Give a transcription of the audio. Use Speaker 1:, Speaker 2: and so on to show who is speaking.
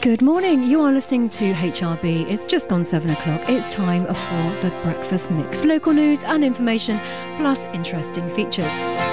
Speaker 1: Good morning. You are listening to HRB. It's just gone 7 o'clock. It's time for the breakfast mix. Local news and information, plus interesting features.